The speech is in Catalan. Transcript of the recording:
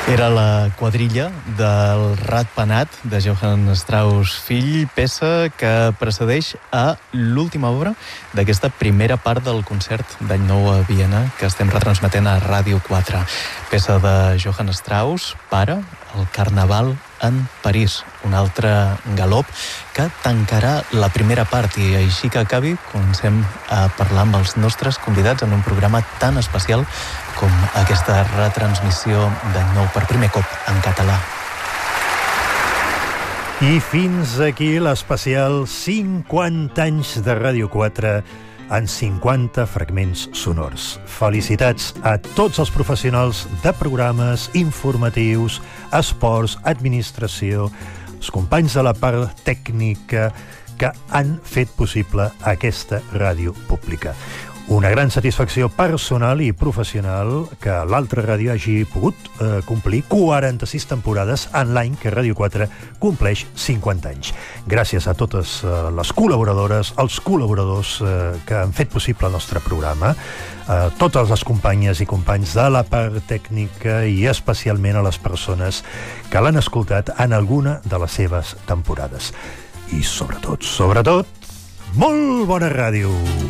Era la quadrilla del Ratpenat de Johann Strauss fill, peça que precedeix a l'última obra d'aquesta primera part del concert d'Any Nou a Viena que estem retransmetent a Ràdio 4. Peça de Johann Strauss, pare, el Carnaval en París, un altre galop que tancarà la primera part i així que acabi comencem a parlar amb els nostres convidats en un programa tan especial com aquesta retransmissió d'Any Nou per primer cop en català. I fins aquí l'especial 50 anys de Ràdio 4 en 50 fragments sonors. Felicitats a tots els professionals de programes informatius, esports, administració, els companys de la part tècnica que han fet possible aquesta ràdio pública. Una gran satisfacció personal i professional que l'altra ràdio hagi pogut complir 46 temporades en l'any que Ràdio 4 compleix 50 anys. Gràcies a totes les col·laboradores, els col·laboradors que han fet possible el nostre programa, a totes les companyes i companys de la part tècnica i especialment a les persones que l'han escoltat en alguna de les seves temporades. I sobretot, molt bona ràdio!